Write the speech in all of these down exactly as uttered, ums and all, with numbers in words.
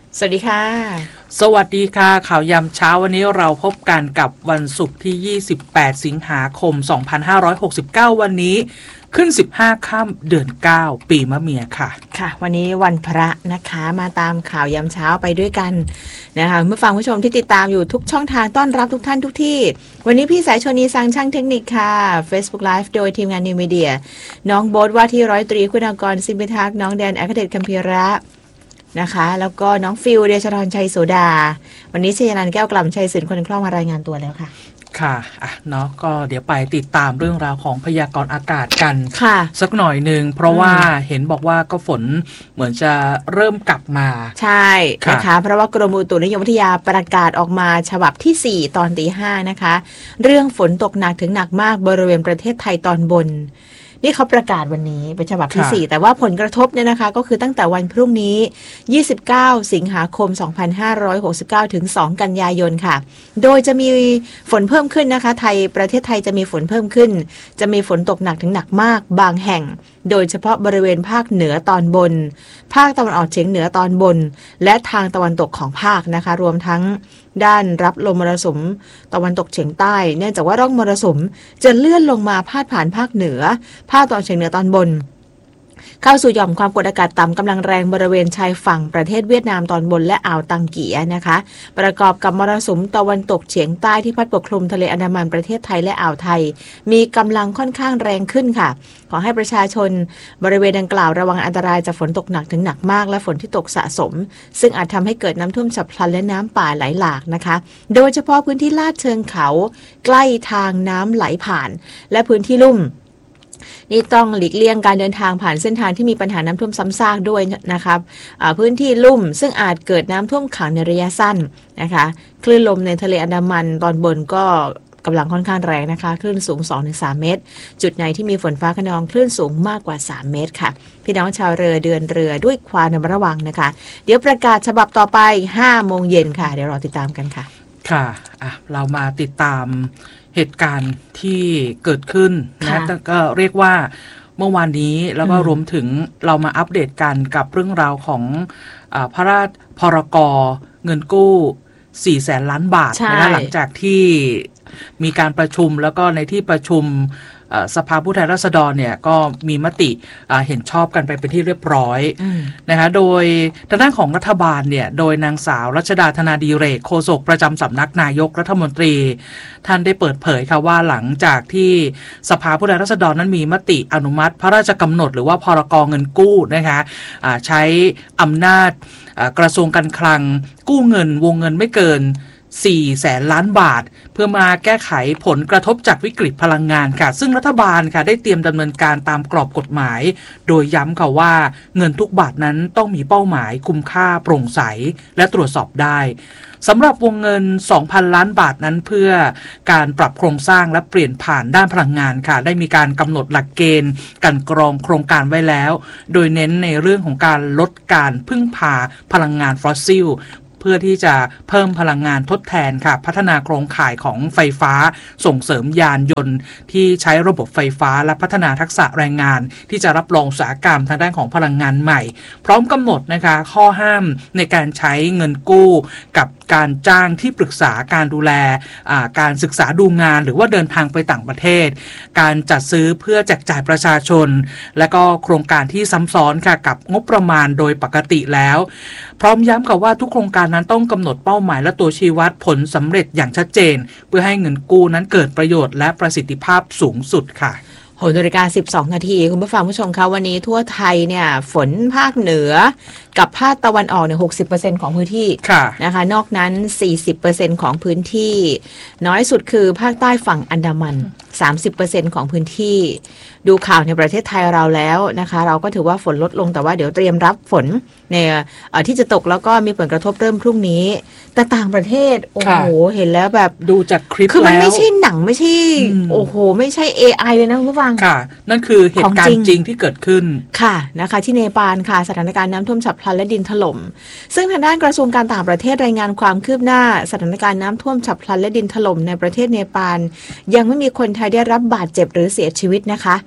สวัสดีค่ะสวัสดีค่ะข่าวยามเช้าวันนี้เราพบกันกับวันศุกร์ที่ยี่สิบแปดสิงหาคมสองพันห้าร้อยหกสิบเก้าวันนี้ขึ้นสิบห้าค่ำเดือนเก้าปีมะเมียค่ะค่ะวันนี้วันพระนะคะมาตามข่าวยามเช้าไปด้วยกันนะคะเมื่อฟังผู้ชมที่ติดตามอยู่ทุกช่องทางต้อนรับทุกท่านทุกที่วันนี้พี่สายชนีสังช่างเทคนิคค่ะ Facebook Live โดยทีมงานนิวมีเดียน้องโบ๊ทว่าที่ร้อยตรีคุณากรซิมพิทักษ์น้องแดนอัครเดชคัมภีระนะคะแล้วก็น้องฟิลเดชรรชัยโสดาวันนี้ชยนันท์แก้วกล่ำชัยศิลป์คนคล่องมารายงานตัวแล้วค่ะค่ะอ่ะเนาะก็เดี๋ยวไปติดตามเรื่องราวของพยากรณ์อากาศกันค่ะสักหน่อยหนึ่งเพราะว่าเห็นบอกว่าก็ฝนเหมือนจะเริ่มกลับมาใช่นะคะเพราะว่ากรมอุตุนิยมวิทยาประกาศออกมาฉบับที่สี่ตอนตีห้านะคะเรื่องฝนตกหนักถึงหนักมากบริเวณประเทศไทยตอนบนนี่เขาประกาศวันนี้เป็นฉบับที่สี่แต่ว่าผลกระทบเนี่ยนะคะก็คือตั้งแต่วันพรุ่งนี้ยี่สิบเก้าสิงหาคมสองพันห้าร้อยหกสิบเก้าถึงสองกันยายนค่ะโดยจะมีฝนเพิ่มขึ้นนะคะไทยประเทศไทยจะมีฝนเพิ่มขึ้นจะมีฝนตกหนักถึงหนักมากบางแห่งโดยเฉพาะบริเวณภาคเหนือตอนบนภาคตะวันออกเฉียงเหนือตอนบนและทางตะวันตกของภาคนะคะรวมทั้งด้านรับลมมรสุมตะวันตกเฉียงใต้เนื่องจากว่าร่องมรสุมจะเลื่อนลงมาพาดผ่านภาคเหนือภาคตะวันออกเฉียงเหนือตอนบนเข้าสู่หย่อมความกดอากาศต่ำกำลังแรงบริเวณชายฝั่งประเทศเวียดนามตอนบนและอ่าวตังเกียนะคะประกอบกับมรสุมตะวันตกเฉียงใต้ที่พัดปกคลุมทะเลอันดามันประเทศไทยและอ่าวไทยมีกำลังค่อนข้างแรงขึ้นค่ะขอให้ประชาชนบริเวณดังกล่าวระวังอันตรายจากฝนตกหนักถึงหนักมากและฝนที่ตกสะสมซึ่งอาจทำให้เกิดน้ำท่วมฉับพลันและน้ำป่าไหลหลากนะคะโดยเฉพาะพื้นที่ลาดเชิงเขาใกล้ทางน้ำไหลผ่านและพื้นที่ลุ่มนี่ต้องหลีกเลี่ยงการเดินทางผ่านเส้นทางที่มีปัญหาน้ำท่วมซ้ำซากด้วยนะครับพื้นที่ลุ่มซึ่งอาจเกิดน้ำท่วมขังในระยะสั้นนะคะคลื่นลมในทะเลอันดามันตอนบนก็กำลังค่อนข้างแรงนะคะคลื่นสูง สองถึงสาม เมตรจุดไหนที่มีฝนฟ้าคะนองคลื่นสูงมากกว่าสามเมตรค่ะพี่น้องชาวเรือเดินเรือด้วยความระวังนะคะเดี๋ยวประกาศฉบับต่อไป ห้าโมงเย็นค่ะเดี๋ยวรอติดตามกันค่ะค่ะอ่ะเรามาติดตามเหตุการณ์ที่เกิดขึ้นนะแต่ก็เรียกว่าเมื่อวานนี้แล้วก็รวมถึงเรามาอัปเดตกันกับเรื่องราวของอ่าพระราชพรกเงินกู้สี่แสนล้านบาทนะคะหลังจากที่มีการประชุมแล้วก็ในที่ประชุมสภาผู้แทนราษฎรเนี่ยก็มีมติเห็นชอบกันไปเป็นที่เรียบร้อยนะคะโดยทางด้านของรัฐบาลเนี่ยโดยนางสาวรัชดาธนาดีเรกโฆษกประจำสำนักนายกรัฐมนตรีท่านได้เปิดเผยค่ะว่าหลังจากที่สภาผู้แทนราษฎรนั้นมีมติอนุมัติพระราชกำหนดหรือว่าพรกเงินกู้นะคะใช้อำนาจกระทรวงการคลังกู้เงินวงเงินไม่เกินสี่แสนล้านบาทเพื่อมาแก้ไขผลกระทบจากวิกฤตพลังงานค่ะซึ่งรัฐบาลค่ะได้เตรียมดำเนินการตามกรอบกฎหมายโดยย้ำค่ะว่าเงินทุกบาทนั้นต้องมีเป้าหมายคุ้มค่าโปร่งใสและตรวจสอบได้สำหรับวงเงิน สองพัน ล้านบาทนั้นเพื่อการปรับโครงสร้างและเปลี่ยนผ่านด้านพลังงานค่ะได้มีการกำหนดหลักเกณฑ์การกรองโครงการไว้แล้วโดยเน้นในเรื่องของการลดการพึ่งพาพลังงานฟอสซิลเพื่อที่จะเพิ่มพลังงานทดแทนค่ะพัฒนาโครงข่ายของไฟฟ้าส่งเสริมยานยนต์ที่ใช้ระบบไฟฟ้าและพัฒนาทักษะแรงงานที่จะรับรองอุตสาหกรรมทางด้านของพลังงานใหม่พร้อมกำหนดนะคะข้อห้ามในการใช้เงินกู้กับการจ้างที่ปรึกษาการดูแลการศึกษาดูงานหรือว่าเดินทางไปต่างประเทศการจัดซื้อเพื่อแจกจ่ายประชาชนและก็โครงการที่ซ้ำซ้อนค่ะกับงบประมาณโดยปกติแล้วพร้อมย้ำกับว่าทุกโครงการนั้นต้องกำหนดเป้าหมายและตัวชี้วัดผลสำเร็จอย่างชัดเจนเพื่อให้เงินกู้นั้นเกิดประโยชน์และประสิทธิภาพสูงสุดค่ะหกนาฬิกาสิบสองนาทีคุณผู้ฟังผู้ชมคะวันนี้ทั่วไทยเนี่ยฝนภาคเหนือกับภาคตะวันออกเนี่ย หกสิบเปอร์เซ็นต์ ของพื้นที่นะคะนอกนั้น สี่สิบเปอร์เซ็นต์ ของพื้นที่น้อยสุดคือภาคใต้ฝั่งอันดามัน สามสิบเปอร์เซ็นต์ ของพื้นที่ดูข่าวในประเทศไทยเราแล้วนะคะเราก็ถือว่าฝนลดลงแต่ว่าเดี๋ยวเตรียมรับฝนในที่จะตกแล้วก็มีผลกระทบเริ่มพรุ่งนี้แต่ต่างประเทศโอ้โหเห็นแล้วแบบดูจากคลิปแล้วคือมันไม่ใช่หนังไม่ใช่โอ้โหไม่ใช่ เอ ไอ เลยนะคุณผู้ฟังค่ะนั่นคือเหตุการณ์จริงที่เกิดขึ้นค่ะนะคะที่เนปาลค่ะสถานการณ์น้ำท่วมฉับพลันและดินถล่มซึ่งทางด้านกระทรวงการต่างประเทศรายงานความคืบหน้าสถานการณ์น้ำท่วมฉับพลันและดินถล่มในประเทศเนปาลยังไม่มีคนไทยได้รับบาดเจ็บหรือเสียชีวิตนะคะ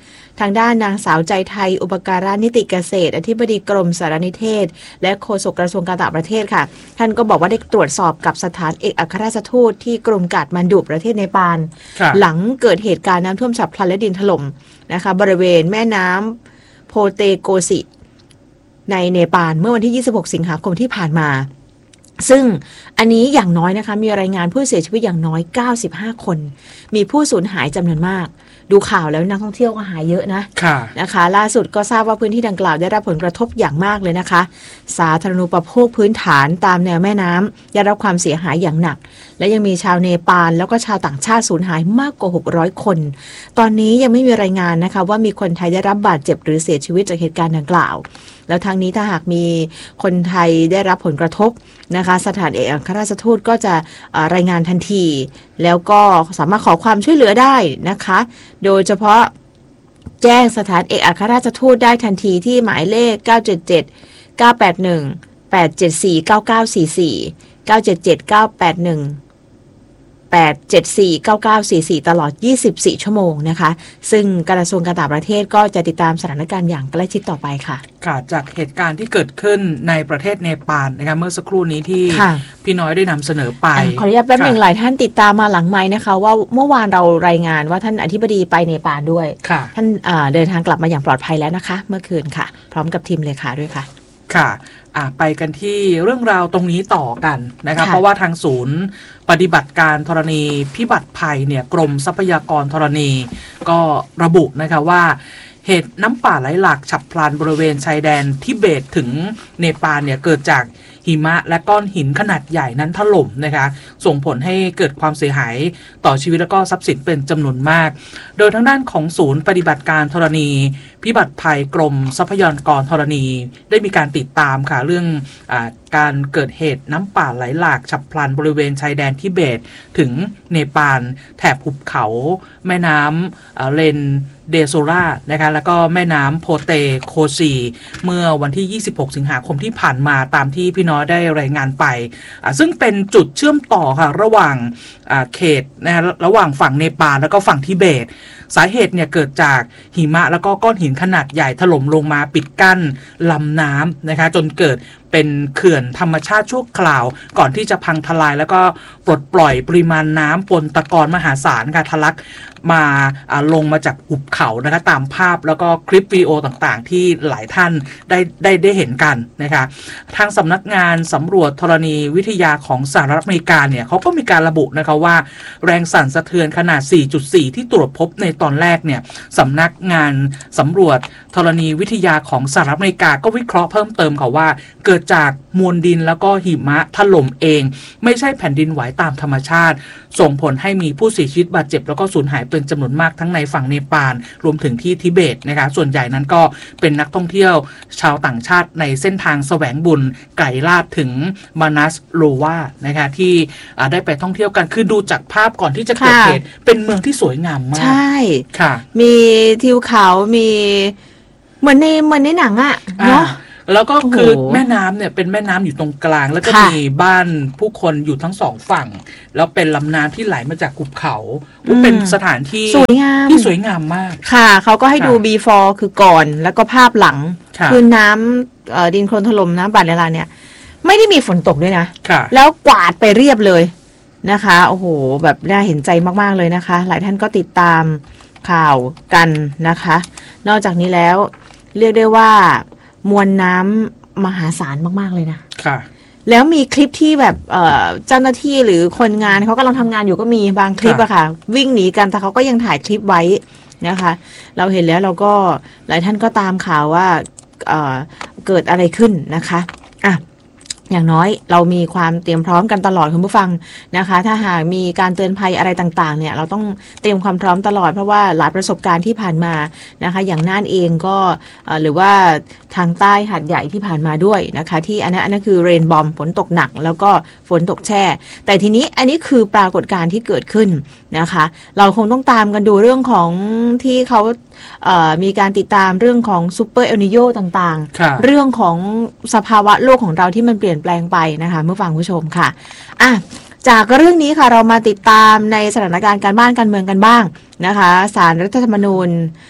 ทางด้านนางสาวใจไทยอุปการะนิติเกษตรอธิบดีกรมสารนิเทศและโฆษกกระทรวงการต่างประเทศค่ะท่านก็บอกว่าได้ตรวจสอบกับสถานเอกอัครราชทูตที่กรุงกาฐมานดุประเทศเนปาลหลังเกิดเหตุการณ์น้ำท่วมฉับพลันและดินถล่มนะคะบริเวณแม่น้ำโพเตโกสิในเนปาลเมื่อวันที่ยี่สิบหกสิงหาคมที่ผ่านมาซึ่งอันนี้อย่างน้อยนะคะมีรายงานผู้เสียชีวิตอย่างน้อยเก้าสิบห้าคนมีผู้สูญหายจำนวนมากดูข่าวแล้วนักท่องเที่ยวก็หายเยอะนะนะคะล่าสุดก็ทราบว่าพื้นที่ดังกล่าวได้รับผลกระทบอย่างมากเลยนะคะสาธารณูปโภคพื้นฐานตามแนวแม่น้ำได้รับความเสียหายอย่างหนักและยังมีชาวเนปาลแล้วก็ชาวต่างชาติสูญหายมากกว่าหกร้อยคนตอนนี้ยังไม่มีรายงานนะคะว่ามีคนไทยได้รับบาดเจ็บหรือเสียชีวิตจากเหตุการณ์ดังกล่าวแล้วทางนี้ถ้าหากมีคนไทยได้รับผลกระทบนะคะสถานเอกอัครราชทูตก็จะรายงานทันทีแล้วก็สามารถขอความช่วยเหลือได้นะคะโดยเฉพาะแจ้งสถานเอกอัครราชทูตได้ทันทีที่หมายเลขเก้า เจ็ด เจ็ด เก้า แปด หนึ่ง แปด เจ็ด สี่ เก้า เก้า สี่ สี่ เก้า เจ็ด เจ็ด เก้า แปด หนึ่ง แปด เจ็ด สี่ เก้า เก้า สี่ สี่ตลอดยี่สิบสี่ชั่วโมงนะคะซึ่งกระทรวงการต่างประเทศก็จะติดตามสถานการณ์อย่างใกล้ชิดต่อไปค่ะค่ะจากเหตุการณ์ที่เกิดขึ้นในประเทศเนปาลนะคะเมื่อสักครู่นี้ที่พี่น้อยได้นำเสนอไปขออนุญาตแป๊บนึงหลายท่านติดตามมาหลังไมค์นะคะว่าเมื่อวานเรารายงานว่าท่านอธิบดีไปเนปาลด้วยท่านเดินทางกลับมาอย่างปลอดภัยแล้วนะคะเมื่อคืนค่ะพร้อมกับทีมเลขาด้วยค่ะค่ะไปกันที่เรื่องราวตรงนี้ต่อกันนะคะเพราะว่าทางศูนย์ปฏิบัติการธรณีพิบัติภัยเนี่ยกรมทรัพยากรธรณีก็ระบุนะคะว่าเหตุน้ำป่าไหลหลากฉับพลันบริเวณชายแดนทิเบตถึงเนปาลเนี่ยเกิดจากหิมะและก้อนหินขนาดใหญ่นั้นถล่มนะคะส่งผลให้เกิดความเสียหายต่อชีวิตและก็ทรัพย์สินเป็นจำนวนมากโดยทางด้านของศูนย์ปฏิบัติการธรณีพิบัติภัยกรมทรัพยากรธรณีได้มีการติดตามค่ะเรื่องอาการเกิดเหตุน้ำป่าไหลหลากฉับพลันบริเวณชายแดนทิเบตถึงเนปาลแถบหุบเขาแม่น้ำเลนเดโซรานะคะแล้วก็แม่น้ำโพเตโคซีเมื่อวันที่ยี่สิบหกสิงหาคมที่ผ่านมาตามที่พี่น้อยได้รายงานไปซึ่งเป็นจุดเชื่อมต่อค่ะระหว่างเขตนะระหว่างฝั่งเนปาลแล้วก็ฝั่งทิเบตสาเหตุเนี่ยเกิดจากหิมะแล้วก็ก้อนหินขนาดใหญ่ถล่มลงมาปิดกั้นลำน้ำนะคะจนเกิดเป็นเขื่อนธรรมชาติชั่วคราวก่อนที่จะพังทลายแล้วก็ปลดปล่อยปริมาณน้ำปนตะกอนมหาศาลค่ะทะลักมาลงมาจากหุบเขานะคะตามภาพแล้วก็คลิปวิดีโอต่างๆที่หลายท่านได้ได้ได้เห็นกันนะคะทางสำนักงานสำรวจธรณีวิทยาของสหรัฐอเมริกาเนี่ยเขาก็มีการระบุนะคะว่าแรงสั่นสะเทือนขนาด สี่จุดสี่ ที่ตรวจพบในตอนแรกเนี่ยสำนักงานสำรวจธรณีวิทยาของสหรัฐอเมริกาก็วิเคราะห์เพิ่มเติมค่ะว่าเกิดจากมวลดินแล้วก็หิมะถล่มเองไม่ใช่แผ่นดินไหวตามธรรมชาติส่งผลให้มีผู้เสียชีวิตบาดเจ็บแล้วก็สูญหายเป็นจำนวนมากทั้งในฝั่งเนปาลรวมถึงที่ทิเบตนะคะส่วนใหญ่นั้นก็เป็นนักท่องเที่ยวชาวต่างชาติในเส้นทางแสวงบุญไก่ลาดถึงมานัสโลวานะคะที่ได้ไปท่องเที่ยวกันคือดูจากภาพก่อนที่จะเกิดเหตุเป็นเมืองที่สวยงามมากใช่ค่ะมีทิวเขามีเหมือนในเหมือนในหนังอะเนาะแล้วก็คือแม่น้ำเนี่ยเป็นแม่น้ำอยู่ตรงกลางแล้วก็มีบ้านผู้คนอยู่ทั้งสองฝั่งแล้วเป็นลำน้ำที่ไหลมาจากหุบเขาเป็นสถานที่สวยงามที่สวยงามมากค่ะเขาก็ให้ดู before คือก่อนแล้วก็ภาพหลังคือน้ำดินโคลนถล่มน้ำบาดาลเนี่ยไม่ได้มีฝนตกด้วยนะแล้วกวาดไปเรียบเลยนะคะโอ้โหแบบน่าเห็นใจมากๆเลยนะคะหลายท่านก็ติดตามข่าวกันนะคะนอกจากนี้แล้วเรียกได้ว่ามวลน้ำมหาศาลมากๆเลยนะค่ะแล้วมีคลิปที่แบบเอ่อเจ้าหน้าที่หรือคนงานเขากำลังทำงานอยู่ก็มีบางคลิปอะค่ะวิ่งหนีกันแต่เขาก็ยังถ่ายคลิปไว้นะคะเราเห็นแล้วเราก็หลายท่านก็ตามข่าวว่าเอ่อเกิดอะไรขึ้นนะคะอ่ะอย่างน้อยเรามีความเตรียมพร้อมกันตลอดคุณผู้ฟังนะคะถ้าหากมีการเตือนภัยอะไรต่างๆเนี่ยเราต้องเตรียมความพร้อมตลอดเพราะว่าหลายประสบการณ์ที่ผ่านมานะคะอย่างน่านเองก็หรือว่าทางใต้หาดใหญ่ที่ผ่านมาด้วยนะคะที่อันนั้นอันนั้นคือเรนบอมฝนตกหนักแล้วก็ฝนตกแช่แต่ทีนี้อันนี้คือปรากฏการณ์ที่เกิดขึ้นนะคะเราคงต้องตามกันดูเรื่องของที่เขามีการติดตามเรื่องของซูเปอร์เอลนิโยต่างๆเรื่องของสภาวะโลกของเราที่มันเปลี่ยนแปลงไปนะคะเมื่อฟังผู้ชมค่ะอ่ะจากเรื่องนี้ค่ะเรามาติดตามในสถานการณ์การบ้านการเมืองกันบ้างนะคะศาลรัฐธรรมนูญ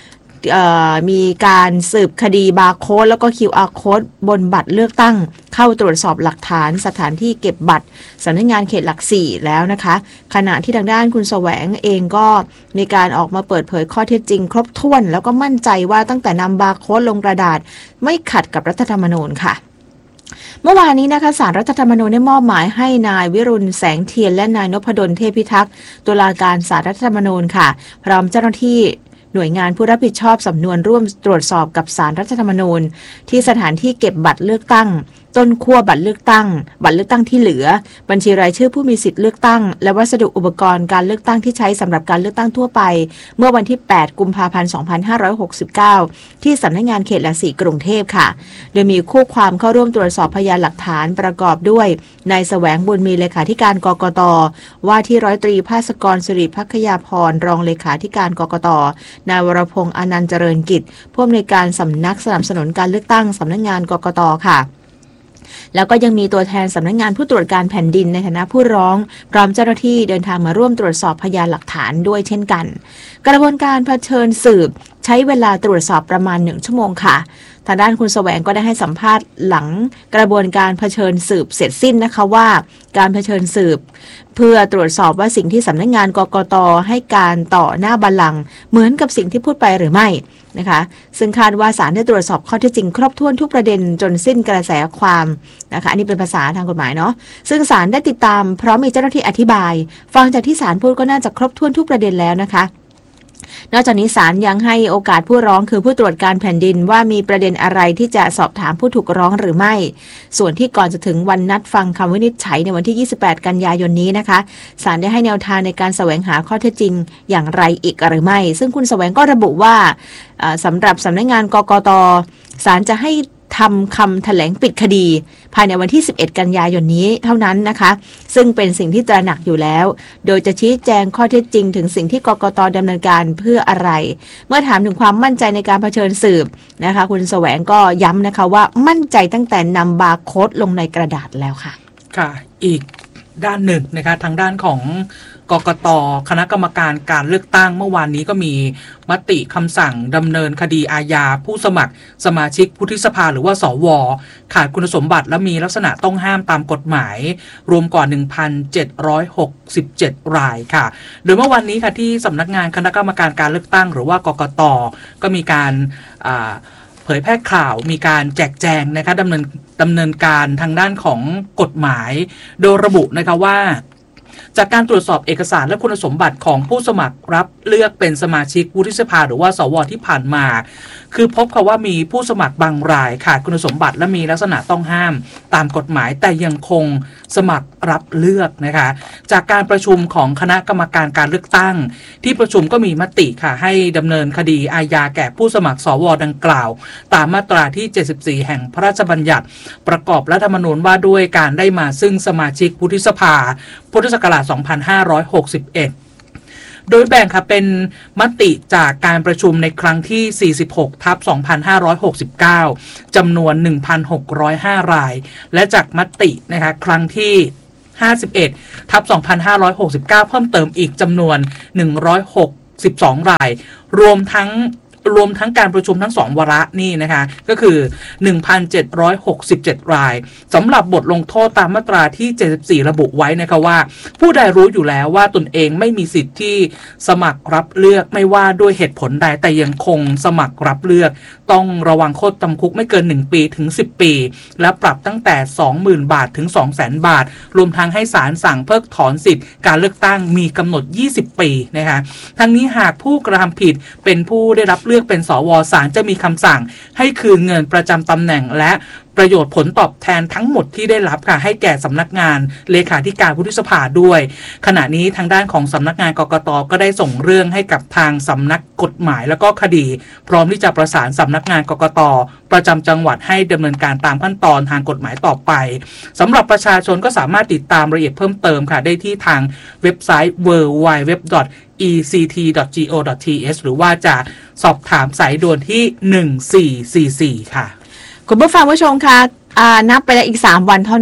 มีการสืบคดีบาร์โค้ดแล้วก็ คิว อาร์ โค้ดบนบัตรเลือกตั้งเข้าตรวจสอบหลักฐานสถานที่เก็บบัตรสำนักงานเขตหลักสี่แล้วนะคะขณะที่ทางด้านคุณแสวงเองก็มีการออกมาเปิดเผยข้อเท็จจริงครบถ้วนแล้วก็มั่นใจว่าตั้งแต่นำบาร์โค้ดลงกระดาษไม่ขัดกับรัฐธรรมนูญค่ะเมื่อวานนี้นะคะศาลรัฐธรรมนูญได้มอบหมายให้นายวิรุณแสงเทียนและนายนพดลเทพิทักษ์ตุลาการศาลรัฐธรรมนูญค่ะพร้อมเจ้าหน้าที่หน่วยงานผู้รับผิดชอบสำนวนร่วมตรวจสอบกับศาลรัฐธรรมนูญที่สถานที่เก็บบัตรเลือกตั้งต้นขั้วบัตรเลือกตั้งบัตรเลือกตั้งที่เหลือบัญชีรายชื่อผู้มีสิทธิ์เลือกตั้งและวัสดุอุปกรณ์การเลือกตั้งที่ใช้สำหรับการเลือกตั้งทั่วไปเมื่อวันที่แปดกุมภาพันธ์สองพันห้าร้อยหกสิบเก้าที่สำนักงานเขตหลักสี่กรุงเทพค่ะโดยมีคู่ความเข้าร่วมตรวจสอบพยานหลักฐานประกอบด้วยนายแสวงบุญมีเลขาธิการกกต.ว่าที่ร้อยตรีภาสกรสิริภัคยาพรรองเลขาธิการกกต.นายวรพงษ์อนันต์เจริญกิจผู้อำนวยการสำนักสนับสนุนการเลือกตั้งสำนักงานกกต.ค่ะแล้วก็ยังมีตัวแทนสำนักงานผู้ตรวจการแผ่นดินในฐานะผู้ร้องพร้อมเจ้าหน้าที่เดินทางมาร่วมตรวจสอบพยานหลักฐานด้วยเช่นกันกระบวนการเผชิญสืบใช้เวลาตรวจสอบประมาณหนึ่งชั่วโมงค่ะทางด้านคุณแสวงก็ได้ให้สัมภาษณ์หลังกระบวนการเผชิญสืบเสร็จสิ้นนะคะว่าการเผชิญสืบเพื่อตรวจสอบว่าสิ่งที่สำนักงานกกต.ให้การต่อหน้าบัลลังก์เหมือนกับสิ่งที่พูดไปหรือไม่นะคะซึ่งคาดว่าศาลได้ตรวจสอบข้อเท็จจริงครบถ้วนทุกประเด็นจนสิ้นกระแสความนะคะอันนี้เป็นภาษาทางกฎหมายเนาะซึ่งศาลได้ติดตามพร้อมมีเจ้าหน้าที่อธิบายฟังจากที่ศาลพูดก็น่าจะครบถ้วนทุกประเด็นแล้วนะคะนอกจากนี้ศาลยังให้โอกาสผู้ร้องคือผู้ตรวจการแผ่นดินว่ามีประเด็นอะไรที่จะสอบถามผู้ถูกร้องหรือไม่ส่วนที่ก่อนจะถึงวันนัดฟังคำวินิจฉัยในวันที่ยี่สิบแปดกันยายนนี้นะคะศาลได้ให้แนวทางในการแสวงหาข้อเท็จจริงอย่างไรอีกหรือไม่ซึ่งคุณแสวงก็ระบุว่าสำหรับสำนักงานกกต.ศาลจะให้ทำคำแถลงปิดคดีภายในวันที่สิบเอ็ดกันยายนนี้เท่านั้นนะคะซึ่งเป็นสิ่งที่ตระหนักอยู่แล้วโดยจะชี้แจงข้อเท็จจริงถึงสิ่งที่กกต.ดำเนินการเพื่ออะไรเมื่อถามถึงความมั่นใจในการเผชิญสืบนะคะคุณแสวงก็ย้ำนะคะว่ามั่นใจตั้งแต่นำบาร์โค้ดลงในกระดาษแล้วค่ะค่ะอีกด้านหนึ่งนะคะทางด้านของกกต.คณะกรรมการการเลือกตั้งเมื่อวานนี้ก็มีมติคำสั่งดำเนินคดีอาญาผู้สมัครสมาชิกวุฒิสภาหรือว่าสว.ขาดคุณสมบัติและมีลักษณะต้องห้ามตามกฎหมายรวมกว่า หนึ่งพันเจ็ดร้อยหกสิบเจ็ด รายค่ะโดยเมื่อวันนี้ค่ะที่สำนักงานคณะกรรมการการเลือกตั้งหรือว่ากกต.ก็มีการเผยแพร่ข่าวมีการแจกแจงนะคะดำเนินดำเนินการทางด้านของกฎหมายโดยระบุนะคะว่าจากการตรวจสอบเอกสารและคุณสมบัติของผู้สมัครรับเลือกเป็นสมาชิกวุฒิสภาหรือว่าสวที่ผ่านมาคือพบค่ะว่ามีผู้สมัครบางรายขาดคุณสมบัติและมีลักษณะต้องห้ามตามกฎหมายแต่ยังคงสมัครรับเลือกนะคะจากการประชุมของคณะกรรมการการเลือกตั้งที่ประชุมก็มีมติค่ะให้ดำเนินคดีอาญาแก่ผู้สมัครสวดังกล่าวตามมาตราที่เจ็ดสิบสี่แห่งพระราชบัญญัติประกอบรัฐธรรมนูญว่าด้วยการได้มาซึ่งสมาชิกวุฒิสภาพุทธศักราชสองพันห้าร้อยหกสิบเอ็ดโดยแบ่งค่ะเป็นมติจากการประชุมในครั้งที่ สี่สิบหก ทับ สองพันห้าร้อยหกสิบเก้า จำนวน หนึ่งพันหกร้อยห้า รายและจากมตินะคะครั้งที่ ห้าสิบเอ็ด ทับ สองพันห้าร้อยหกสิบเก้า เพิ่มเติมอีกจำนวน หนึ่งร้อยหกสิบสอง รายรวมทั้งรวมทั้งการประชุมทั้งสองวาระนี่นะคะก็คือ หนึ่งพันเจ็ดร้อยหกสิบเจ็ด รายสำหรับบทลงโทษตามมาตราที่เจ็ดสิบสี่ระบุไว้นะคะว่าผู้ใดรู้อยู่แล้วว่าตนเองไม่มีสิทธิ์ที่สมัครรับเลือกไม่ว่าด้วยเหตุผลใดแต่ยังคงสมัครรับเลือกต้องระวังโทษจำคุกไม่เกินหนึ่งปีถึงสิบปีและปรับตั้งแต่ สองหมื่น บาทถึง สองแสน บาทรวมทั้งให้ศาลสั่งเพิกถอนสิทธิ์การเลือกตั้งมีกำหนดยี่สิบปีนะคะทั้งนี้หากผู้กระทำผิดเป็นผู้ได้รับเลือกเป็นสวศาลจะมีคำสั่งให้คืนเงินประจำตำแหน่งและประโยชน์ผลตอบแทนทั้งหมดที่ได้รับค่ะให้แก่สำนักงานเลขาธิการวุฒิสภาด้วยขณะนี้ทางด้านของสำนักงานกกต.ก็ได้ส่งเรื่องให้กับทางสำนักกฎหมายแล้วก็คดีพร้อมที่จะประสานสำนักงานกกต.ประจำจังหวัดให้ดำเนินการตามขั้นตอนทางกฎหมายต่อไปสำหรับประชาชนก็สามารถติดตามรายละเอียดเพิ่มเติมค่ะได้ที่ทางเว็บไซต์ ดับเบิลยู ดับเบิลยู ดับเบิลยู ดอท อี ซี ที ดอท จี โอ ดอท ที เอช หรือว่าจะสอบถามสายด่วนที่หนึ่งสี่สี่สี่ค่ะคุณผู้ฟังผู้ชมคะนับไปแล้วอีกสามวันเท่านั้น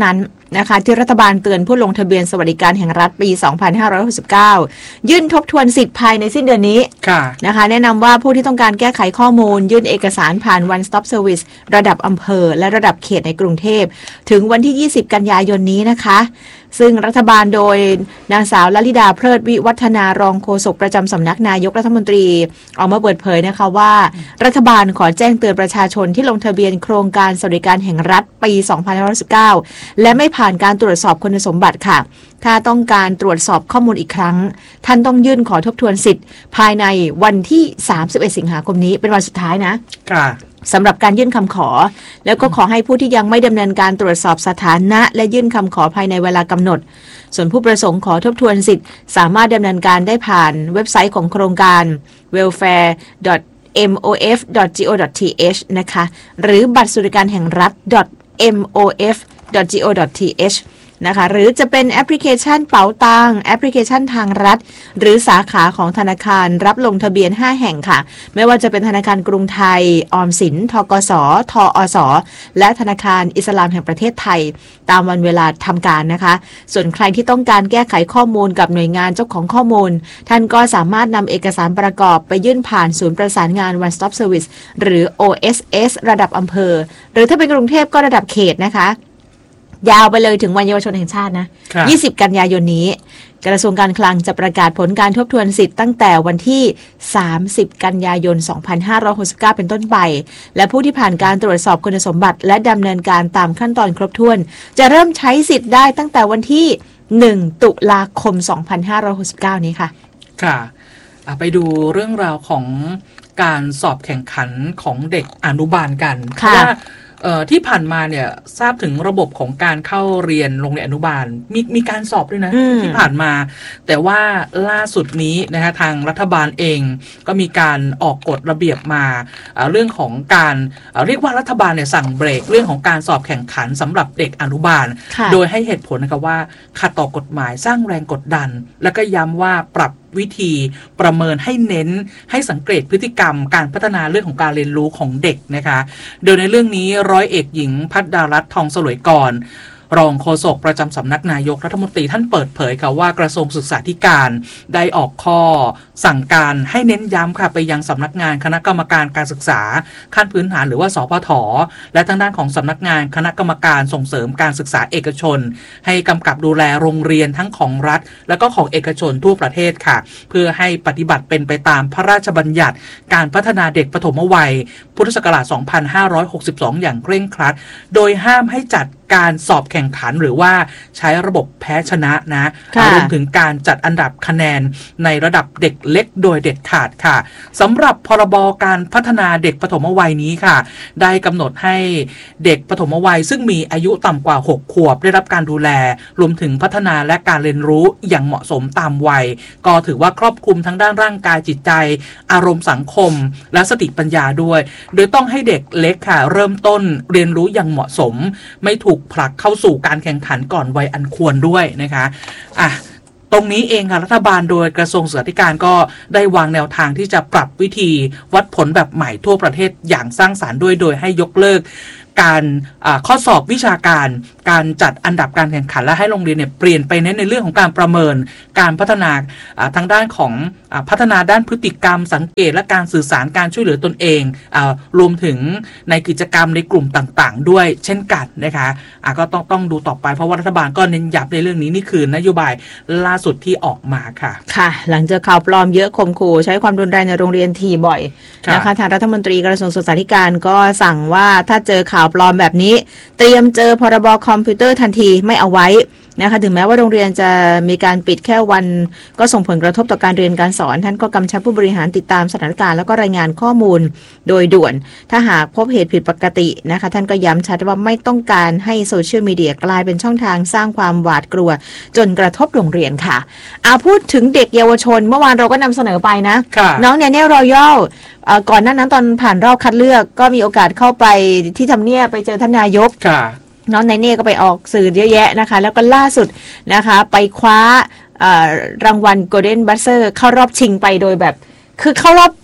นะคะที่รัฐบาลเตือนผู้ลงทะเบียนสวัสดิการแห่งรัฐปี สองพันห้าร้อยหกสิบเก้า ยื่นทบทวนสิทธิ์ภายในสิ้นเดือนนี้นะคะแนะนำว่าผู้ที่ต้องการแก้ไขข้อมูลยื่นเอกสารผ่าน One Stop Service ระดับอำเภอและระดับเขตในกรุงเทพถึงวันที่ ยี่สิบ กันยายนนี้นะคะซึ่งรัฐบาลโดยนางสาวลลิดาเพลิดวิวัฒนารองโฆษกประจำสำนักนายกรัฐมนตรีออกมาเปิดเผยนะคะว่ารัฐบาลขอแจ้งเตือนประชาชนที่ลงทะเบียนโครงการสวัสดิการแห่งรัฐปี สองพันห้าร้อยสิบเก้า และไม่ผ่านการตรวจสอบคุณสมบัติค่ะถ้าต้องการตรวจสอบข้อมูลอีกครั้งท่านต้องยื่นขอทบทวนสิทธิ์ภายในวันที่สามสิบเอ็ดสิงหาคมนี้เป็นวันสุดท้ายนะค่ะสำหรับการยื่นคำขอแล้วก็ขอให้ผู้ที่ยังไม่ดำเนินการตรวจสอบสถานะและยื่นคำขอภายในเวลากำหนดส่วนผู้ประสงค์ขอทบทวนสิทธิ์สามารถดำเนินการได้ผ่านเว็บไซต์ของโครงการ เวลแฟร์ ดอท เอ็ม โอ เอฟ ดอท จี โอ ดอท ที เอช นะคะหรือบัตรสวัสดิการแห่งรัฐ ดอท เอ็ม โอ เอฟ ดอท จี โอ ดอท ที เอชนะคะหรือจะเป็นแอปพลิเคชันเป๋าตังแอปพลิเคชันทางรัฐหรือสาขาของธนาคารรับลงทะเบียนห้าแห่งค่ะไม่ว่าจะเป็นธนาคารกรุงไทยออมสินธกสทอสและธนาคารอิสลามแห่งประเทศไทยตามวันเวลาทำการนะคะส่วนใครที่ต้องการแก้ไขข้อมูลกับหน่วยงานเจ้าของข้อมูลท่านก็สามารถนำเอกสารประกอบไปยื่นผ่านศูนย์ประสานงาน One Stop Service หรือ โอ เอส เอส ระดับอำเภอหรือถ้าเป็นกรุงเทพก็ระดับเขตนะคะยาวไปเลยถึงวันเยาวชนแห่งชาตินะยี่สิบกันยายนนี้กระทรวงการคลังจะประกาศผลการทบทวนสิทธิ์ตั้งแต่วันที่สามสิบกันยายนสองพันห้าร้อยหกสิบเก้าเป็นต้นไปและผู้ที่ผ่านการตรวจสอบคุณสมบัติและดำเนินการตามขั้นตอนครบถ้วนจะเริ่มใช้สิทธิ์ได้ตั้งแต่วันที่หนึ่งตุลาคมสองพันห้าร้อยหกสิบเก้านี้ค่ะค่ะไปดูเรื่องราวของการสอบแข่งขันของเด็กอนุบาลกันเพราะว่าที่ผ่านมาเนี่ยทราบถึงระบบของการเข้าเรียนโรงเรียนอนุบาลมีมีการสอบด้วยนะที่ผ่านมาแต่ว่าล่าสุดนี้นะคะทางรัฐบาลเองก็มีการออกกฎระเบียบมาเรื่องของการเรียกว่ารัฐบาลเนี่ยสั่งเบรกเรื่องของการสอบแข่งขันสำหรับเด็กอนุบาลโดยให้เหตุผลนะครับว่าขัดต่อกฎหมายสร้างแรงกดดันแล้วก็ย้ำว่าปรับวิธีประเมินให้เน้นให้สังเกตพฤติกรรมการพัฒนาเรื่องของการเรียนรู้ของเด็กนะคะโดยในเรื่องนี้ร้อยเอกหญิงภัทรดารัตน์ทองสลวยกรรองโฆษกประจำสำนักนายกรัฐมนตรีท่านเปิดเผยค่ะว่ากระทรวงศึกษาธิการได้ออกข้อสั่งการให้เน้นย้ำค่ะไปยังสำนักงานคณะกรรมการการศึกษาขั้นพื้นฐานหรือว่าสพทและทางด้านของสำนักงานคณะกรรมการส่งเสริมการศึกษาเอกชนให้กำกับดูแลโรงเรียนทั้งของรัฐและก็ของเอกชนทั่วประเทศค่ะเพื่อให้ปฏิบัติเป็นไปตามพระราชบัญญัติการพัฒนาเด็กปฐมวัยพุทธศักราชสองพันห้าร้อยหกสิบสองอย่างเคร่งครัดโดยห้ามให้จัดการสอบแข่งขันหรือว่าใช้ระบบแพ้ชนะนะรวมถึงการจัดอันดับคะแนนในระดับเด็กเล็กโดยเด็ดขาดค่ะสำหรับพรบการพัฒนาเด็กปฐมวัยนี้ค่ะได้กำหนดให้เด็กปฐมวัยซึ่งมีอายุต่ำกว่าหกขวบได้รับการดูแลรวมถึงพัฒนาและการเรียนรู้อย่างเหมาะสมตามวัยก็ถือว่าครอบคลุมทั้งด้านร่างกายจิตใจอารมณ์สังคมและสติปัญญาด้วยโดยต้องให้เด็กเล็กค่ะเริ่มต้นเรียนรู้อย่างเหมาะสมไม่ถูกผลักเข้าสู่การแข่งขันก่อนวัยอันควรด้วยนะคะอ่ะตรงนี้เองค่ะรัฐบาลโดยกระทรวงศึกษาธิการก็ได้วางแนวทางที่จะปรับวิธีวัดผลแบบใหม่ทั่วประเทศอย่างสร้างสรรค์ด้วยโดยให้ยกเลิกการข้อสอบวิชาการการจัดอันดับการแข่งขันและให้โรงเรียนเนี่ยเปลี่ยนไปเน้นในเรื่องของการประเมินการพัฒนาทางด้านของพัฒนาด้านพฤติกรรมสังเกตและการสื่อสารการช่วยเหลือตนเองรวมถึงในกิจกรรมในกลุ่มต่างๆด้วยเช่นกันนะคะก็ต้องต้องดูต่อไปเพราะว่ารัฐบาลก็เน้นย้ำในเรื่องนี้นี่คือนโยบายล่าสุดที่ออกมาค่ะค่ะหลังจากข่าวปลอมเยอะข่มขู่ใช้ความรุนแรงในโรงเรียนทีบ่อยนะคะทางรัฐมนตรีกระทรวงศึกษาธิการก็สั่งว่าถ้าเจอข่าวปลอมแบบนี้เตรียมเจอพรบคอมพิวเตอร์ทันทีไม่เอาไว้นะคะถึงแม้ว่าโรงเรียนจะมีการปิดแค่วันก็ส่งผลกระทบต่อการเรียนการสอนท่านก็กำชับผู้บริหารติดตามสถานการณ์แล้วก็รายงานข้อมูลโดยด่วนถ้าหากพบเหตุผิดปกตินะคะท่านก็ย้ำชัดว่าไม่ต้องการให้โซเชียลมีเดียกลายเป็นช่องทางสร้างความหวาดกลัวจนกระทบโรงเรียนค่ะอาพูดถึงเด็กเยาวชนเมื่อวานเราก็นำเสนอไปนะน้องเนี่ยเนี่ยรอยัลก่อนหน้านั้นตอนผ่านรอบคัดเลือกก็มีโอกาสเข้าไปที่ทำเนียบไปเจอท่านนายกน้องไนเน่ก็ไปออกสื่อเยอะแยะนะคะแล้วก็ล่าสุดนะคะไปคว้ารางวัล Golden Buzzer เข้ารอบชิงไปโดยแบบคือเข้ารอบ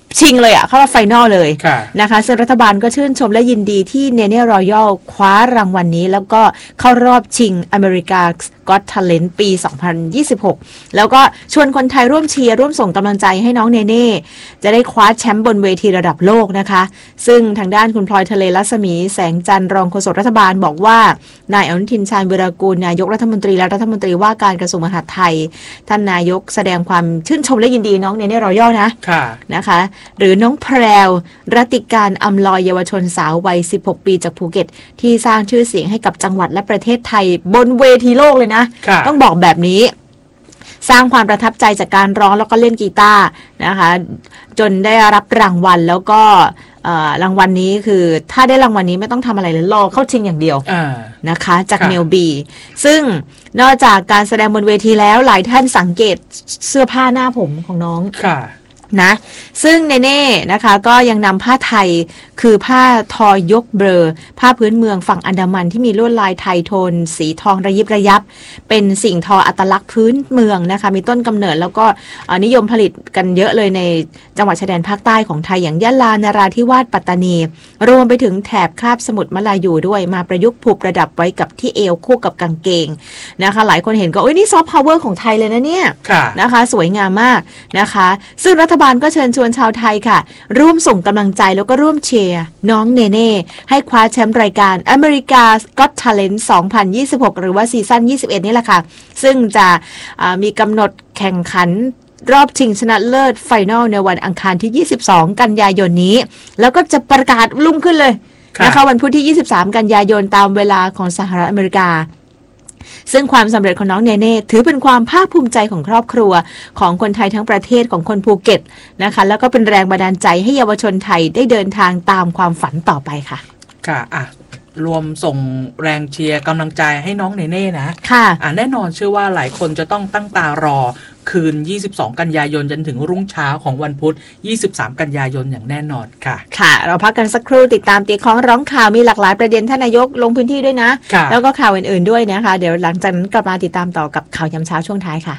ชิงเลยอ่ะเข้ารอบไฟนอลเลยนะคะซึ่งรัฐบาลก็ชื่นชมและยินดีที่เนเน่รอยัลคว้ารางวัลนี้แล้วก็เข้ารอบชิงอเมริกาGot Talent ปี สองพันยี่สิบหก แล้วก็ชวนคนไทยร่วมเชียร์ร่วมส่งกำลังใจให้น้องเนเน่จะได้คว้าแชมป์บนเวทีระดับโลกนะคะซึ่งทางด้านคุณพลอยทะเลรัศมีแสงจันทร์รองโฆษกรัฐบาลบอกว่านายอนุทินชาญวิรากูลนายกรัฐมนตรีและรัฐมนตรีว่าการกระทรวงมหาดไทยท่านนายกแสดงความชื่นชมและยินดีน้องเนเน่รอยัลนะนะคะหรือน้องแพรวรัติการอำลอยเยาวชนสาววัยสิบหกปีจากภูเก็ตที่สร้างชื่อเสียงให้กับจังหวัดและประเทศไทยบนเวทีโลกเลยนะต้องบอกแบบนี้สร้างความประทับใจจากการร้องแล้วก็เล่นกีตาร์นะคะจนได้รับรางวัลแล้วก็รางวัลนี้คือถ้าได้รางวัลนี้ไม่ต้องทำอะไรเลยรอเข้าชิงอย่างเดียวนะคะจากเมลบีซึ่งนอกจากการแสดงบนเวทีแล้วหลายท่านสังเกตเสื้อผ้าหน้าผมของน้องนะซึ่งเนเน่นะคะก็ยังนำผ้าไทยคือผ้าทอยกเบลอผ้าพื้นเมืองฝั่งอันดามันที่มีลวดลายไทยโทนสีทองระยิบระยับเป็นสิ่งทออัตลักษณ์พื้นเมืองนะคะมีต้นกำเนิดแล้วก็นิยมผลิตกันเยอะเลยในจังหวัดชายแดนภาคใต้ของไทยอย่างยะลานราธิวาสปัตตานีรวมไปถึงแถบคาบสมุทรมลายูด้วยมาประยุกต์ผูกประดับไว้กับที่เอวคู่กับกางเกงนะคะหลายคนเห็นก็โอ้ยนี่ซอฟต์พาวเวอร์ของไทยเลยนะเนี่ยนะคะสวยงามมากนะคะซึ่งรัฐบาลก็เชิญชวนชาวไทยค่ะร่วมส่งกำลังใจแล้วก็ร่วมเชียร์น้องเนเน่ให้คว้าแชมป์รายการ America's Got Talent สองพันยี่สิบหก หรือว่าซีซั่นยี่สิบเอ็ดนี่แหละค่ะซึ่งจะมีกำหนดแข่งขันรอบชิงชนะเลิศไฟนอลในวันอังคารที่ยี่สิบสองกันยายนนี้แล้วก็จะประกาศลุ่มขึ้นเลยนะคะวันพุธที่ยี่สิบสามกันยายนตามเวลาของสหรัฐอเมริกาซึ่งความสำเร็จของน้องเนเน่ถือเป็นความภาคภูมิใจของครอบครัวของคนไทยทั้งประเทศของคนภูเก็ตนะคะแล้วก็เป็นแรงบันดาลใจให้เยาวชนไทยได้เดินทางตามความฝันต่อไปค่ะค่ะอ่ะรวมส่งแรงเชียร์กำลังใจให้น้องเนเน่นะค่ะอ่ะแน่นอนเชื่อว่าหลายคนจะต้องตั้งตารอคืนยี่สิบสองกันยายนจนถึงรุ่งเช้าของวันพุธยี่สิบสามกันยายนอย่างแน่นอนค่ะค่ะเราพักกันสักครู่ติดตามตีคล้องร้องข่าวมีหลากหลายประเด็นท่านนายกลงพื้นที่ด้วยนะแล้วก็ข่าวอื่นๆด้วยนะคะเดี๋ยวหลังจากนั้นกลับมาติดตามต่อกับข่าวยามเช้าช่วงท้ายค่ะ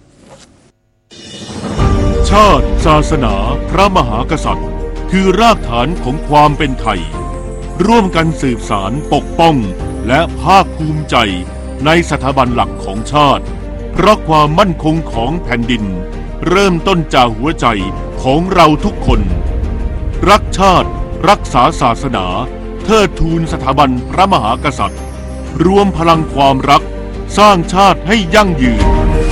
ชาติศาสนาพระมหากษัตริย์คือรากฐานของความเป็นไทยร่วมกันสืบสานปกป้องและภาคภูมิใจในสถาบันหลักของชาติเพราะความมั่นคงของแผ่นดินเริ่มต้นจากหัวใจของเราทุกคนรักชาติรักษาศาสนาเทิดทูนสถาบันพระมหากษัตริย์รวมพลังความรักสร้างชาติให้ยั่งยืน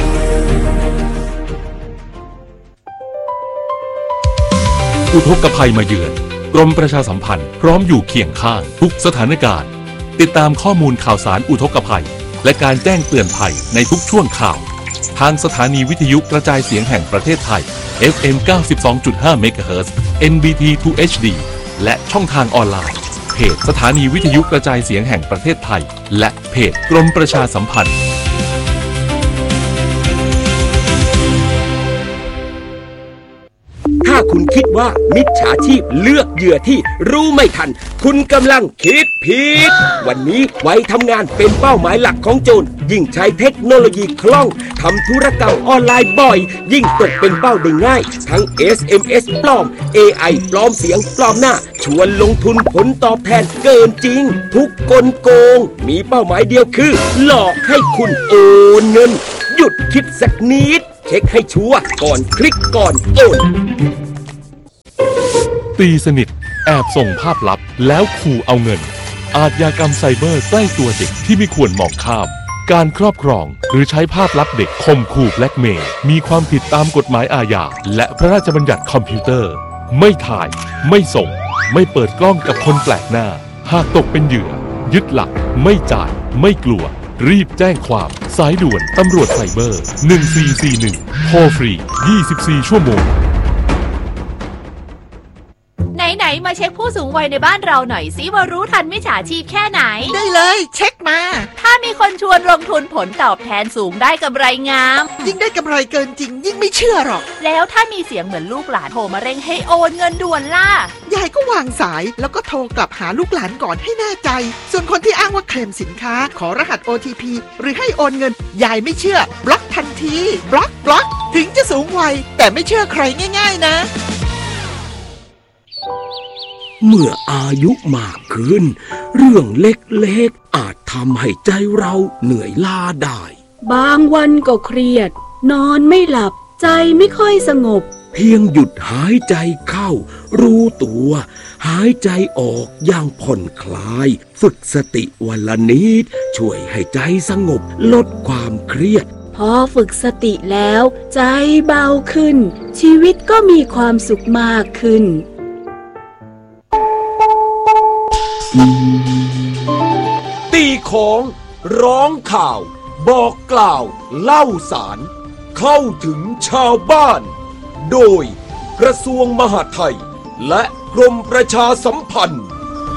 อุทกภัยมาเยือนกรมประชาสัมพันธ์พร้อมอยู่เคียงข้างทุกสถานการณ์ติดตามข้อมูลข่าวสารอุทกภัยและการแจ้งเตือนภัยในทุกช่วงข่าวทางสถานีวิทยุกระจายเสียงแห่งประเทศไทย เอฟ เอ็ม เก้าสิบสองจุดห้า เมกะเฮิรตซ์ เอ็น บี ที ทู เอช ดี และช่องทางออนไลน์เพจสถานีวิทยุกระจายเสียงแห่งประเทศไทยและเพจกรมประชาสัมพันธ์ถ้าคุณคิดว่ามิจฉาชีพเลือกเหยื่อที่รู้ไม่ทันคุณกำลังคิดผิดวันนี้ไว้ทำงานเป็นเป้าหมายหลักของโจรยิ่งใช้เทคโนโลยีคล่องทำธุรกรรมออนไลน์บ่อยยิ่งตกเป็นเป้าได้ง่ายทั้ง เอส เอ็ม เอส ปลอม เอ ไอ ปลอมเสียงปลอมหน้าชวนลงทุนผลตอบแทนเกินจริงทุกกลโกงมีเป้าหมายเดียวคือหลอกให้คุณโอนเงินหยุดคิดสักนิดเช็คให้ชัวร์ก่อนคลิกก่อนโอนตีสนิทแอบส่งภาพลับแล้วขู่เอาเงินอาชญากรรมไซเบอร์ใกล้ตัวเด็กที่ไม่ควรมองข้ามการครอบครองหรือใช้ภาพลับเด็กข่มขู่แบล็กเมย์มีความผิดตามกฎหมายอาญาและพระราชบัญญัติคอมพิวเตอร์ไม่ถ่ายไม่ส่งไม่เปิดกล้องกับคนแปลกหน้าหากตกเป็นเหยื่อยึดหลักไม่จ่ายไม่กลัวรีบแจ้งความสายด่วนตำรวจไซเบอร์หนึ่งสี่สี่หนึ่งโทรฟรียี่สิบสี่ชั่วโมงไหนๆมาเช็คผู้สูงวัยในบ้านเราหน่อยสิว่ารู้ทันมิจฉาชีพแค่ไหนได้เลยเช็คมาถ้ามีคนชวนลงทุนผลตอบแทนสูงได้กำไรงามยิ่งได้กำไรเกินจริงยิ่งไม่เชื่อหรอกแล้วถ้ามีเสียงเหมือนลูกหลานโทรมาเร่งให้โอนเงินด่วนล่ะยายก็วางสายแล้วก็โทรกลับหาลูกหลานก่อนให้แน่ใจส่วนคนที่อ้างว่าเคลมสินค้าขอรหัส โอ ที พี หรือให้โอนเงินยายไม่เชื่อบล็อกทันทีบล็อกบล็อกถึงจะสูงวัยแต่ไม่เชื่อใครง่ายๆนะเมื่ออายุมากขึ้นเรื่องเล็กๆอาจทำให้ใจเราเหนื่อยล้าได้บางวันก็เครียดนอนไม่หลับใจไม่ค่อยสงบเพียงหยุดหายใจเข้ารู้ตัวหายใจออกอย่างผ่อนคลายฝึกสติวันละนิดช่วยให้ใจสงบลดความเครียดพอฝึกสติแล้วใจเบาขึ้นชีวิตก็มีความสุขมากขึ้นตีของร้องข่าวบอกกล่าวเล่าสารเข้าถึงชาวบ้านโดยกระทรวงมหาดไทยและกรมประชาสัมพันธ์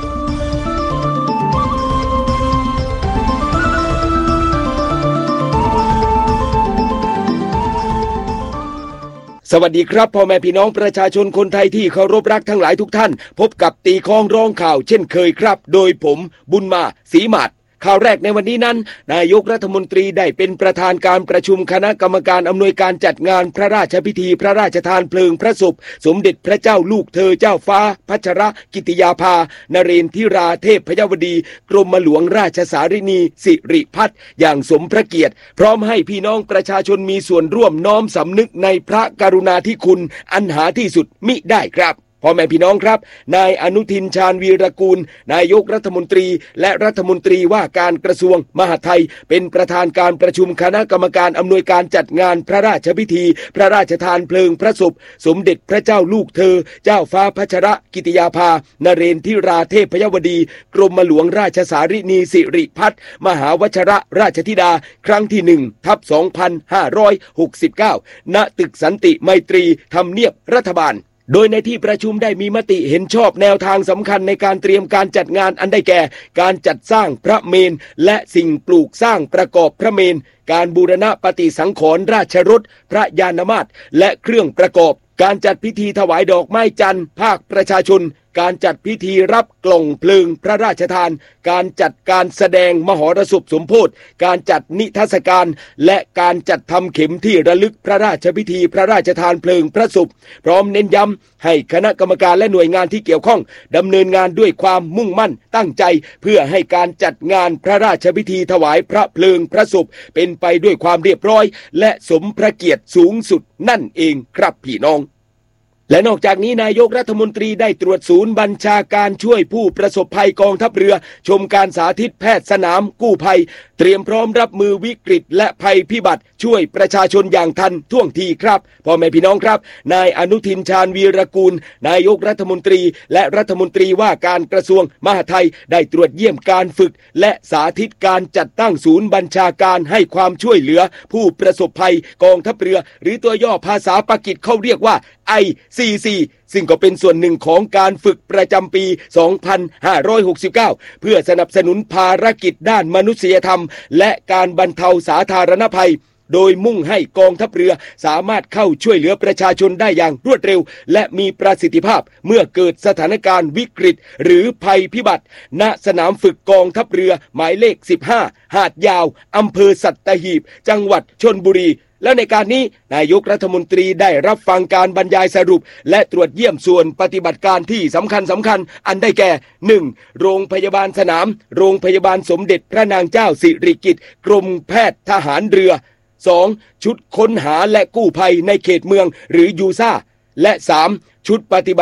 สวัสดีครับพ่อแม่พี่น้องประชาชนคนไทยที่เคารพรักทั้งหลายทุกท่านพบกับตีคล้องร้องข่าวเช่นเคยครับโดยผมบุญมาศรีหมาดข่าวแรกในวันนี้นั้นนายกรัฐมนตรีได้เป็นประธานการประชุมคณะกรรมการอำนวยการจัดงานพระราชพิธีพระราชทานเพลิงพระศพสมเด็จพระเจ้าลูกเธอเจ้าฟ้าพัชรกิติยาภานเรนทิราเทพพยวดีกรมหลวงราชสารินีสิริพัฒน์อย่างสมพระเกียรติพร้อมให้พี่น้องประชาชนมีส่วนร่วมน้อมสำนึกในพระกรุณาธิคุณอันหาที่สุดมิได้ครับพ่อแม่พี่น้องครับนายอนุทินชาญวีรกูลนายกรัฐมนตรีและรัฐมนตรีว่าการกระทรวงมหาดไทยเป็นประธานการประชุมคณะกรรมการอำนวยการจัดงานพระราชพิธีพระราชทานเพลิงพระศพสมเด็จพระเจ้าลูกเธอเจ้าฟ้าพัชรกิติยาภานเรนทิราเทพพยวดีกรมหลวงราชสารินีสิริพัฒน์มหาวชรราชธิดาครั้งที่หนึ่งทับสองพันห้าร้อยหกสิบเก้าณตึกสันติไมตรีทำเนียบรัฐบาลโดยในที่ประชุมได้มีมติเห็นชอบแนวทางสำคัญในการเตรียมการจัดงานอันได้แก่การจัดสร้างพระเมรุและสิ่งปลูกสร้างประกอบพระเมรุการบูรณะปฏิสังขรณ์ราชรถพระยานมาตรและเครื่องประกอบการจัดพิธีถวายดอกไม้จันทร์ภาคประชาชนการจัดพิธีรับกล่องเพลิงพระราชทานการจัดการแสดงมหรสพสมโภชการจัดนิทรรศการและการจัดทำเข็มที่ระลึกพระราชพิธีพระราชทานเพลิงพระศพพร้อมเน้นย้ำให้คณะกรรมการและหน่วยงานที่เกี่ยวข้องดำเนินงานด้วยความมุ่งมั่นตั้งใจเพื่อให้การจัดงานพระราชพิธีถวายพระเพลิงพระศพเป็นไปด้วยความเรียบร้อยและสมพระเกียรติสูงสุดนั่นเองครับพี่น้องและนอกจากนี้นายกรัฐมนตรีได้ตรวจศูนย์บัญชาการช่วยผู้ประสบภัยกองทัพเรือชมการสาธิตแพทย์สนามกู้ภัยเตรียมพร้อมรับมือวิกฤตและภัยพิบัติช่วยประชาชนอย่างทันท่วงทีครับพ่อแม่พี่น้องครับนายอนุทินชาญวีรกูลนายกรัฐมนตรีและรัฐมนตรีว่าการกระทรวงมหาดไทยได้ตรวจเยี่ยมการฝึกและสาธิตการจัดตั้งศูนย์บัญชาการให้ความช่วยเหลือผู้ประสบภัยกองทัพเรือหรือตัวย่อภาษาปากีสเขาเรียกว่า ไอ ซี ซี ซึ่งก็เป็นส่วนหนึ่งของการฝึกประจำปี สองพันห้าร้อยหกสิบเก้า เพื่อสนับสนุนภารกิจด้านมนุษยธรรมและการบรรเทาสาธารณภัยโดยมุ่งให้กองทัพเรือสามารถเข้าช่วยเหลือประชาชนได้อย่างรวดเร็วและมีประสิทธิภาพเมื่อเกิดสถานการณ์วิกฤตหรือภัยพิบัติณสนามฝึกกองทัพเรือหมายเลขสิบห้าหาดยาวอำเภอสัตหีบจังหวัดชลบุรีและในการนี้นายกรัฐมนตรีได้รับฟังการบรรยายสรุปและตรวจเยี่ยมส่วนปฏิบัติการที่สำคัญสำคัญอันได้แก่ หนึ่ง โรงพยาบาลสนามโรงพยาบาลสมเด็จพระนางเจ้าสิริกิติ์กรมแพทย์ทหารเรือ สอง ชุดค้นหาและกู้ภัยในเขตเมืองหรือยูซ่าและ สาม ชุดปฏิบัติ